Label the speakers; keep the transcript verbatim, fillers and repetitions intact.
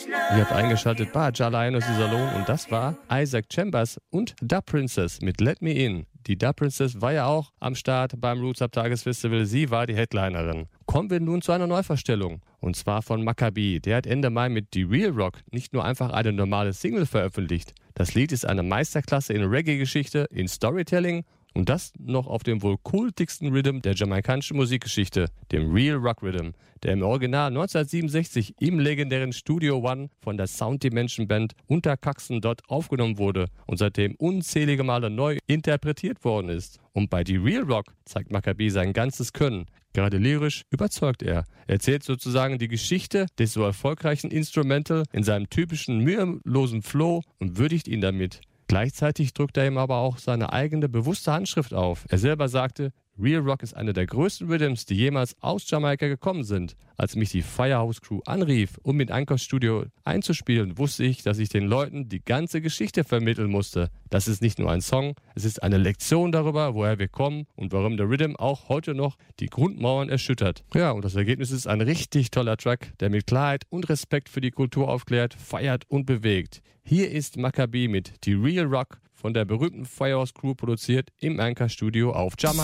Speaker 1: Ihr habt eingeschaltet bei Jalainos Salon und das war Isaac Chambers und Da Princess mit Let Me In. Die Da Princess war ja auch am Start beim Roots Up Tagesfestival. Sie war die Headlinerin. Kommen wir nun zu einer Neuverstellung. Und zwar von Maccabi. Der hat Ende Mai mit The Real Rock nicht nur einfach eine normale Single veröffentlicht. Das Lied ist eine Meisterklasse in Reggae-Geschichte, in Storytelling und das noch auf dem wohl kultigsten Rhythm der jamaikanischen Musikgeschichte, dem Real Rock Rhythm, der im Original neunzehnhundertsiebenundsechzig im legendären Studio One von der Sound Dimension Band unter Caxton dort aufgenommen wurde und seitdem unzählige Male neu interpretiert worden ist. Und bei The Real Rock zeigt Maccabi sein ganzes Können. Gerade lyrisch überzeugt er. Er erzählt sozusagen die Geschichte des so erfolgreichen Instrumental in seinem typischen mühelosen Flow und würdigt ihn damit. Gleichzeitig drückt er ihm aber auch seine eigene bewusste Handschrift auf. Er selber sagte, Real Rock ist einer der größten Rhythms, die jemals aus Jamaika gekommen sind. Als mich die Firehouse Crew anrief, um mit Anchor Studio einzuspielen, wusste ich, dass ich den Leuten die ganze Geschichte vermitteln musste. Das ist nicht nur ein Song, es ist eine Lektion darüber, woher wir kommen und warum der Rhythm auch heute noch die Grundmauern erschüttert. Ja, und das Ergebnis ist ein richtig toller Track, der mit Klarheit und Respekt für die Kultur aufklärt, feiert und bewegt. Hier ist Maccabi mit The Real Rock von der berühmten Firehouse Crew produziert im Anchor Studio auf Jamaika.